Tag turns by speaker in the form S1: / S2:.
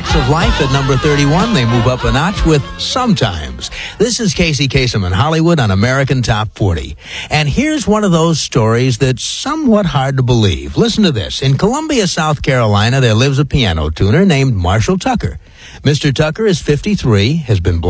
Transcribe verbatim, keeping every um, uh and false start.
S1: Facts of Life at number thirty-one. They move up a notch with Sometimes. This is Casey Kasem in Hollywood on American Top forty. And here's one of those stories that's somewhat hard to believe. Listen to this. In Columbia, South Carolina, there lives a piano tuner named Marshall Tucker. Mister Tucker is fifty-three, has been